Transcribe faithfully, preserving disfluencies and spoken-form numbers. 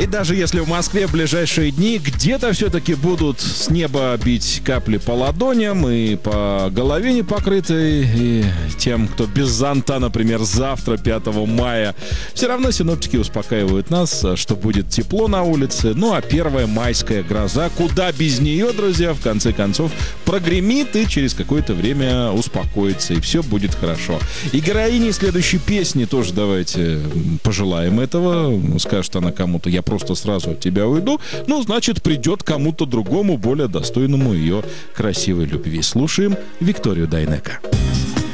И даже если в Москве в ближайшие дни где-то все-таки будут с неба бить капли по ладоням и по голове не покрытой, и тем, кто без зонта, например, завтра, пятого мая, все равно синоптики успокаивают нас, что будет тепло на улице. Ну а первая майская гроза, куда без нее, друзья, в конце концов, прогремит и через какое-то время успокоится, и все будет хорошо. И героине следующей песни тоже давайте пожелаем этого. Скажет она кому-то: я просто сразу от тебя уйду. Ну, значит, придет кому-то другому, более достойному ее красивой любви. Слушаем Викторию Дайнеко.